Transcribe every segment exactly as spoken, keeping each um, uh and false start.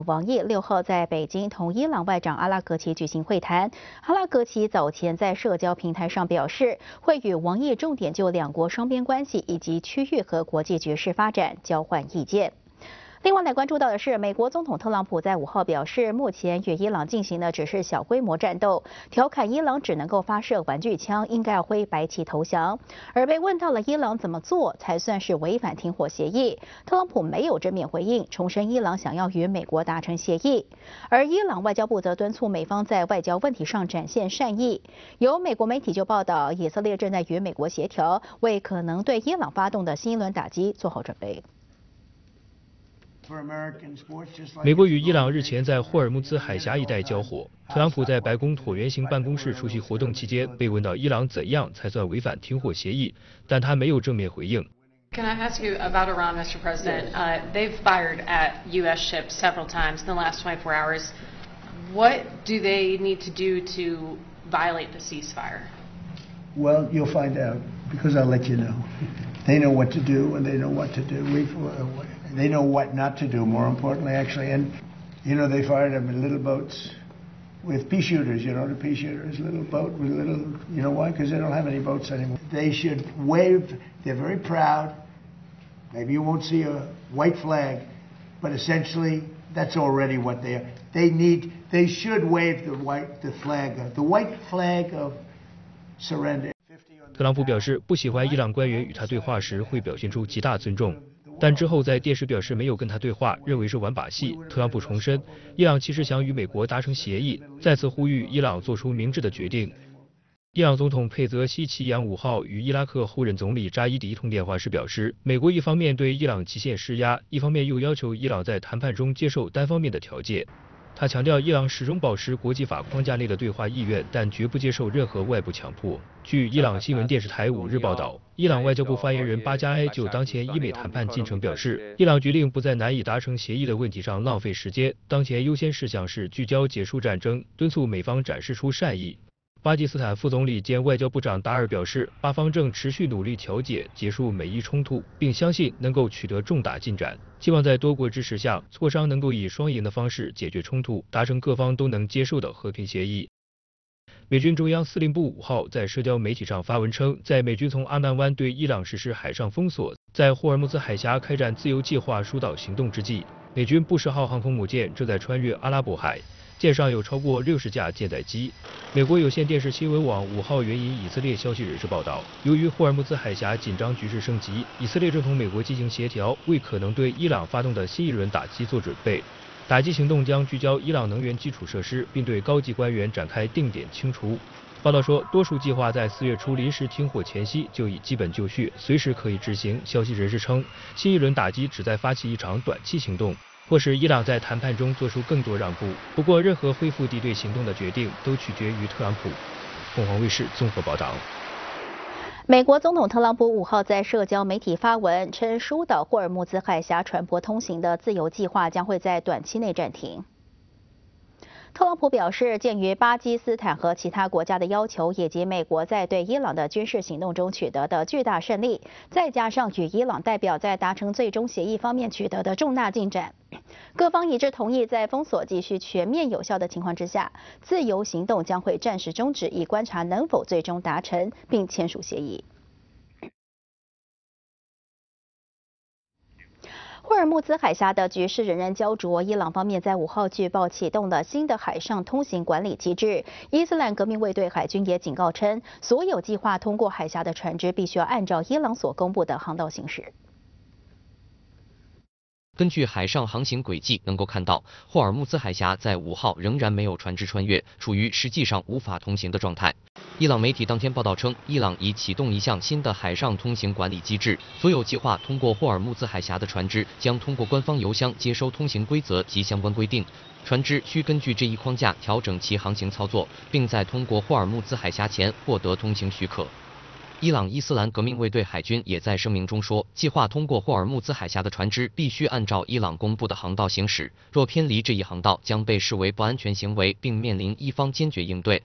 王毅六号在北京同伊朗外长阿拉格齐举行会谈。阿拉格齐早前在社交平台上表示，会与王毅重点就两国双边关系以及区域和国际局势发展交换意见。另外来关注到的是，美国总统特朗普在五号表示，目前与伊朗进行的只是小规模战斗，调侃伊朗只能够发射玩具枪，应该要挥白旗投降。而被问到了伊朗怎么做才算是违反停火协议，特朗普没有正面回应，重申伊朗想要与美国达成协议。而伊朗外交部则敦促美方在外交问题上展现善意。有美国媒体就报道，以色列正在与美国协调，为可能对伊朗发动的新一轮打击做好准备。 美国与伊朗日前在霍尔木兹海峡一带交火。特朗普在白宫椭圆形办公室出席活动期间，被问到伊朗怎样才算违反停火协议，但他没有正面回应。 Can I ask you about Iran, Mister President? Uh, they've fired at U S ships several times in the last twenty-four hours. What do they need to do to violate the ceasefire? Well, you'll find out because I'll let you know. They know what to do and they know what to do. We've, uh, they know what not to do, more importantly, actually. And, you know, they fired them in little boats with pea shooters, you know, the pea shooters, little boat with little, you know why? Because they don't have any boats anymore. They should wave, they're very proud. Maybe you won't see a white flag, but essentially that's already what they are. They need, they should wave the white, the flag, the white flag of surrender. 特朗普表示，不喜欢伊朗官员与他对话时会表现出极大尊重，但之后在电视表示没有跟他对话，认为是玩把戏。特朗普重申，伊朗其实想与美国达成协议，再次呼吁伊朗做出明智的决定。伊朗总统佩泽西奇扬五号与伊拉克后任总理扎伊迪通电话时表示，美国一方面对伊朗极限施压，一方面又要求伊朗在谈判中接受单方面的条件。他强调，伊朗始终保持国际法框架内的对话意愿，但绝不接受任何外部强迫。据伊朗新闻电视台五日报道，伊朗外交部发言人巴加埃就当前伊美谈判进程表示，伊朗决定不在难以达成协议的问题上浪费时间，当前优先事项是聚焦结束战争，敦促美方展示出善意。巴基斯坦副总理兼外交部长达尔表示，巴方正持续努力调解，结束美伊冲突，并相信能够取得重大进展，希望在多国支持下，磋商能够以双赢的方式解决冲突，达成各方都能接受的和平协议。美军中央司令部五号在社交媒体上发文称，在美军从阿曼湾对伊朗实施海上封锁，在霍尔木兹海峡开展自由计划疏导行动之际，美军布什号航空母舰正在穿越阿拉伯海。舰上有超过六十架舰载机。美国有线电视新闻网五号援引以色列消息人士报道，由于霍尔木兹海峡紧张局势升级，以色列正同美国进行协调，为可能对伊朗发动的新一轮打击做准备。打击行动将聚焦伊朗能源基础设施，并对高级官员展开定点清除。报道说，多数计划在四月初临时停火前夕就已基本就绪，随时可以执行。消息人士称，新一轮打击旨在发起一场短期行动，或是伊朗在谈判中做出更多让步。不过，任何恢复敌对行动的决定都取决于特朗普。凤凰卫视综合报道。 美国总统特朗普五号在社交媒体发文称，疏导霍尔木兹海峡船舶通行的自由计划将会在短期内暂停。特朗普表示，鉴于巴基斯坦和其他国家的要求，以及美国在对伊朗的军事行动中取得的巨大胜利，再加上与伊朗代表在达成最终协议方面取得的重大进展，各方一致同意，在封锁继续全面有效的情况之下，自由行动将会暂时终止，以观察能否最终达成并签署协议。霍尔木兹海峡的局势仍然焦灼，伊朗方面在五号据报启动了新的海上通行管理机制。伊斯兰革命卫队海军也警告称，所有计划通过海峡的船只必须要按照伊朗所公布的航道行驶。 根据海上航行轨迹能够看到，霍尔木兹海峡在五号仍然没有船只穿越，处于实际上无法通行的状态。伊朗媒体当天报道称，伊朗已启动一项新的海上通行管理机制，所有计划通过霍尔木兹海峡的船只将通过官方邮箱接收通行规则及相关规定，船只需根据这一框架调整其航行操作，并在通过霍尔木兹海峡前获得通行许可。伊朗伊斯兰革命卫队海军也在声明中说，计划通过霍尔木兹海峡的船只必须按照伊朗公布的航道行驶，若偏离这一航道将被视为不安全行为，并面临伊方坚决应对。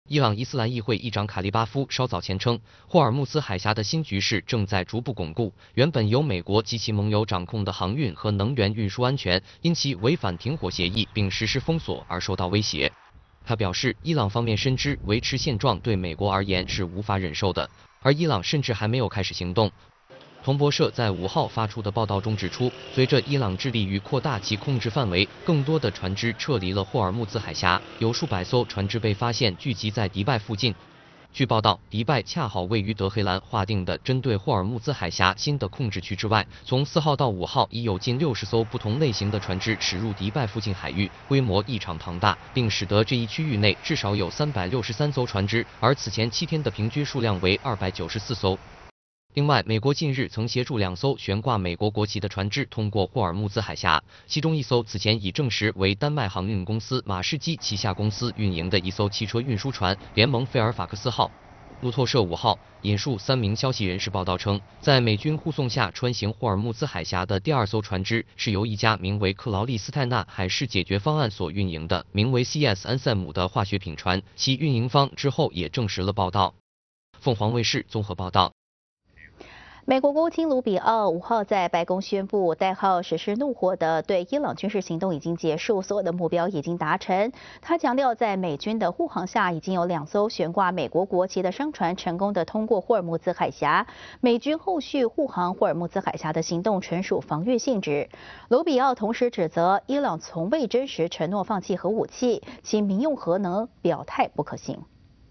伊朗伊斯兰议会议长卡利巴夫稍早前称，霍尔木兹海峡的新局势正在逐步巩固，原本由美国及其盟友掌控的航运和能源运输安全，因其违反停火协议并实施封锁而受到威胁。他表示，伊朗方面深知维持现状对美国而言是无法忍受的，而伊朗甚至还没有开始行动。彭博社在五号发出的报道中指出，随着伊朗致力于扩大其控制范围，更多的船只撤离了霍尔木兹海峡，有数百艘船只被发现聚集在迪拜附近。据报道，迪拜恰好位于德黑兰划定的针对霍尔木兹海峡新的控制区之外。从四号到五号，已有近六十艘不同类型的船只驶入迪拜附近海域，规模异常庞大，并使得这一区域内至少有三百六十三艘船只，而此前七天的平均数量为二百九十四艘。另外，美国近日曾协助两艘悬挂美国国旗的船只通过霍尔木兹海峡，其中一艘此前已证实为丹麦航运公司马士基旗下公司运营的一艘汽车运输船“联盟费尔法克斯号”。路透社五号引述三名消息人士报道称，在美军护送下穿行霍尔木兹海峡的第二艘船只是由一家名为克劳利斯泰纳海事解决方案所运营的名为 C S 安塞姆的化学品船，其运营方之后也证实了报道。凤凰卫视综合报道。 美国国务卿卢比奥五号在白宫宣布，代号“实施怒火”的对伊朗军事行动已经结束，所有的目标已经达成。他强调，在美军的护航下，已经有两艘悬挂美国国旗的商船成功的通过霍尔木兹海峡。美军后续护航霍尔木兹海峡的行动纯属防御性质。卢比奥同时指责伊朗从未真实承诺放弃核武器，其民用核能表态不可行。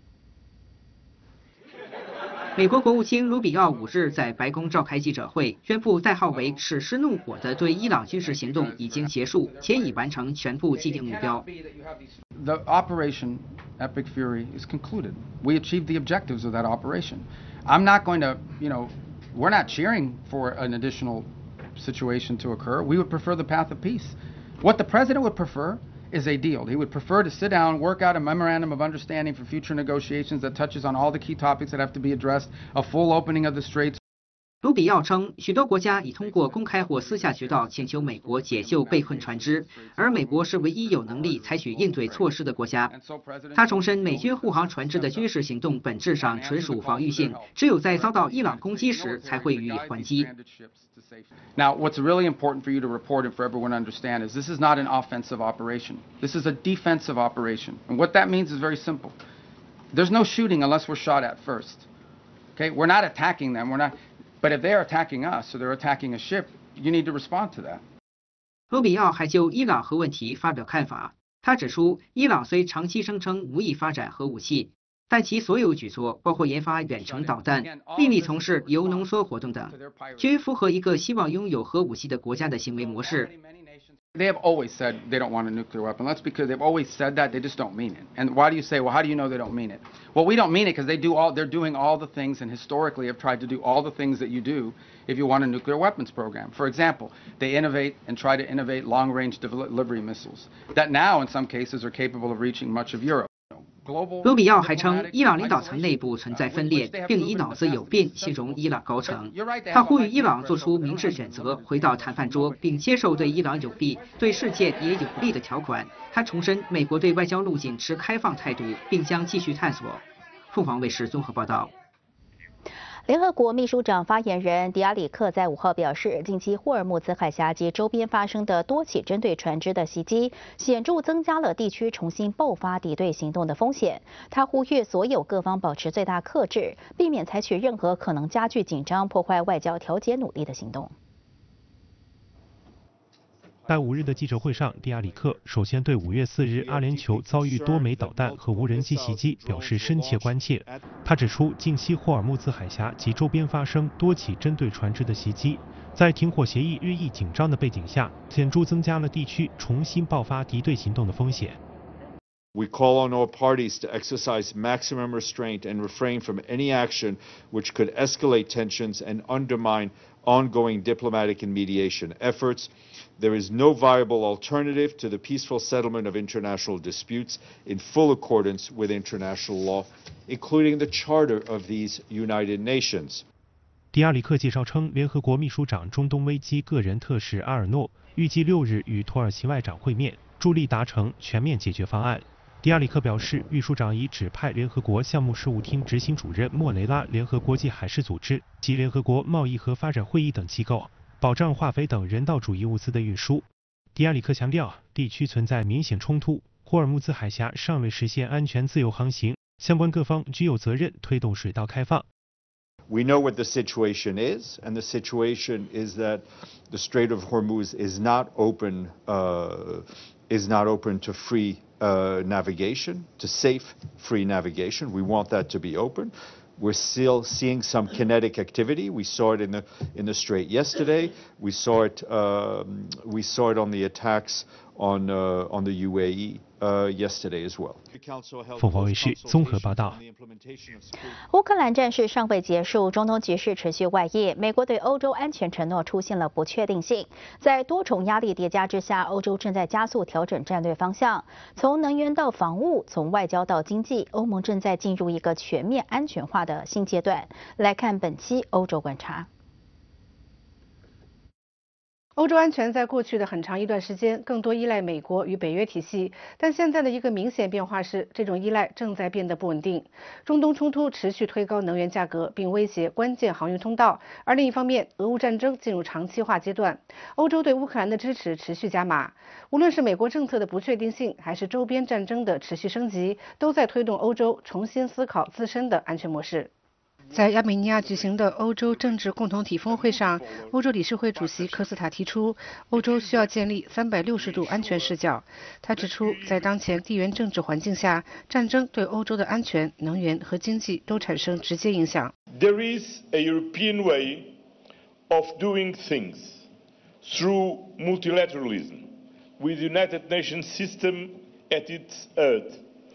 美国国务卿卢比奥五日在白宫召开记者会，宣布代号为“史诗怒火”的对伊朗军事行动已经结束，且已完成全部既定目标。 The operation Epic Fury is concluded. We achieved the objectives of that operation. I'm not going to, you know, we're not cheering for an additional situation to occur. We would prefer the path of peace. What the president would prefer is a deal. He would prefer to sit down, work out a memorandum of understanding for future negotiations that touches on all the key topics that have to be addressed, a full opening of the straits. 卢比奥称，许多国家已通过公开或私下渠道请求美国解救被困船只，而美国是唯一有能力采取应对措施的国家。他重申，美军护航船只的军事行动本质上纯属防御性，只有在遭到伊朗攻击时才会予以还击。 Now, what's really important for you to report and for everyone to understand is this is not an offensive operation. This is a defensive operation. And what that means is very simple. There's no shooting unless we're shot at first. Okay? We're not attacking them. We're not. But if they're attacking us or they're attacking a ship, you need to respond to that. 卢比奥还就伊朗核问题发表看法。他指出，伊朗虽长期声称无意发展核武器，但其所有举措，包括研发远程导弹、秘密从事铀浓缩活动等，均符合一个希望拥有核武器的国家的行为模式。 They have always said they don't want a nuclear weapon. That's because they've always said that. They just don't mean it. And why do you say, well, how do you know they don't mean it? Well, we don't mean it because they do all, they're doing all the things and historically have tried to do all the things that you do if you want a nuclear weapons program. For example, they innovate and try to innovate long-range delivery missiles that now, in some cases, are capable of reaching much of Europe. 卢比奥还称，伊朗领导层内部存在分裂，并以脑子有病形容伊朗高层。他呼吁伊朗做出明智选择，回到谈判桌，并接受对伊朗有利、对世界也有利的条款。他重申，美国对外交路径持开放态度，并将继续探索。凤凰卫视综合报道。 联合国秘书长发言人迪亚里克在五号表示，近期霍尔木兹海峡及周边发生的多起针对船只的袭击，显著增加了地区重新爆发敌对行动的风险。他呼吁所有各方保持最大克制，避免采取任何可能加剧紧张、破坏外交调解努力的行动。 在五日的记者会上，迪亚里克首先对五月四日阿联酋遭遇多枚导弹和无人机袭击表示深切关切。他指出，近期霍尔木兹海峡及周边发生多起针对船只的袭击，在停火协议日益紧张的背景下，显著增加了地区重新爆发敌对行动的风险。 We call on all parties to exercise maximum restraint and refrain from any action which could escalate tensions and undermine ongoing diplomatic and mediation efforts. There is no viable alternative to the peaceful settlement of international disputes in full accordance with international law, including the Charter of these United Nations. 迪亚里克介绍称，联合国秘书长中东危机个人特使阿尔诺预计六日与土耳其外长会面，助力达成全面解决方案。 迪亚里克表示，秘书长已指派联合国项目事务厅执行主任莫雷拉联合国际海事组织及联合国贸易和发展会议等机构，保障化肥等人道主义物资的运输。迪亚里克强调，地区存在明显冲突，霍尔木兹海峡尚未实现安全自由航行，相关各方具有责任推动水道开放。 We know what the situation is, and the situation is that the Strait of Hormuz is not open, uh, is not open to free uh, navigation, to safe free navigation. We want that to be open. We're still seeing some kinetic activity. We saw it in the in the Strait yesterday. We saw it. Um, we saw it on the attacks on uh, on the U A E uh, yesterday as well. 凤凰卫视综合报道。 乌克兰战事尚未结束，中东局势持续外溢。美国对欧洲安全承诺出现了不确定性。在多重压力叠加之下，欧洲正在加速调整战略方向，从能源到防务，从外交到经济，欧盟正在进入一个全面安全化的新阶段。来看本期欧洲观察。 欧洲安全在过去的很长一段时间更多依赖美国与北约体系，但现在的一个明显变化是，这种依赖正在变得不稳定。中东冲突持续推高能源价格，并威胁关键航运通道；而另一方面，俄乌战争进入长期化阶段，欧洲对乌克兰的支持持续加码。无论是美国政策的不确定性，还是周边战争的持续升级，都在推动欧洲重新思考自身的安全模式。在亚美尼亚举行的欧洲政治共同体峰会上，欧洲理事会主席科斯塔提出，欧洲需要建立三百六十度安全视角。他指出，在当前地缘政治环境下，战争对欧洲的安全、能源和经济都产生直接影响。 There is a European way of doing things through multilateralism, with the United Nations system at its heart,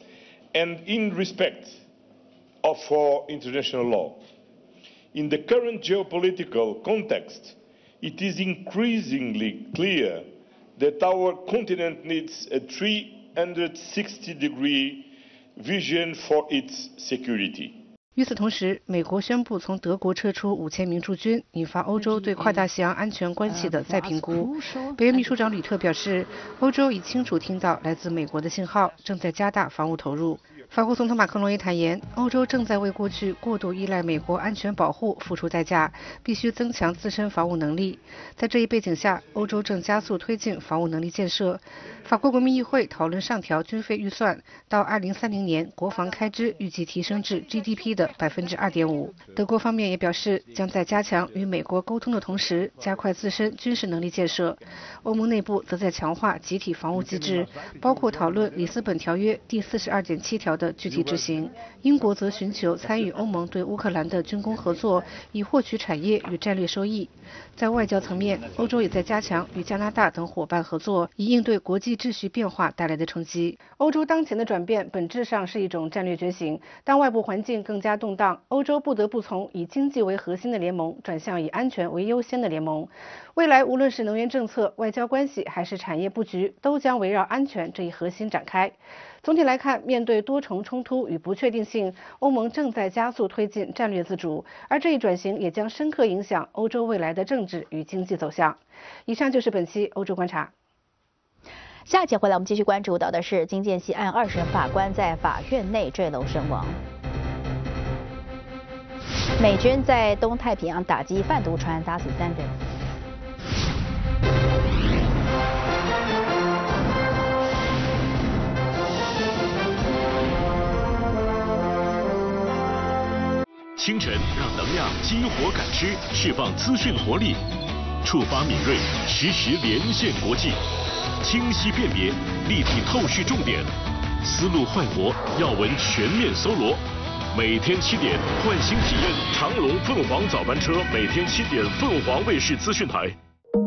and in respect of our international law. In the current geopolitical context, it is increasingly clear that our continent needs a three hundred sixty degree vision for its security. 与此同时，美国宣布从德国撤出五千名驻军，引发欧洲对跨大西洋安全关系的再评估。北约秘书长吕特表示，欧洲已清楚听到来自美国的信号，正在加大防务投入。法国总统马克龙也坦言，欧洲正在为过去过度依赖美国安全保护付出代价，必须增强自身防务能力。在这一背景下，欧洲正加速推进防务能力建设。法国国民议会讨论上调军费预算，到二零三零年，国防开支预计提升至 G D P 的百分之二点五。德国方面也表示，将在加强与美国沟通的同时，加快自身军事能力建设。欧盟内部则在强化集体防务机制，包括讨论里斯本条约第四十二点七条的具体执行。英国则寻求参与欧盟对乌克兰的军工合作，以获取产业与战略收益。在外交层面，欧洲也在加强与加拿大等伙伴合作，以应对国际秩序变化带来的冲击。欧洲当前的转变本质上是一种战略觉醒。当外部环境更加动荡，欧洲不得不从以经济为核心的联盟转向以安全为优先的联盟。未来无论是能源政策、外交关系还是产业布局，都将围绕安全这一核心展开。总体来看，面对多重冲突与不确定性，欧盟正在加速推进战略自主，而这一转型也将深刻影响欧洲未来的政治与经济走向。以上就是本期欧洲观察。 下一节回来，我们继续关注到的是金建熙案二审法官在法院内坠楼身亡。美军在东太平洋打击贩毒船，打死三人。 清晨让能量激活感知，释放资讯活力，触发敏锐，实时连线国际，清晰辨别，立体透视重点，思路焕活，要闻全面搜罗。每天七点，唤醒体验长龙凤凰早班车，每天七点，凤凰卫视资讯台。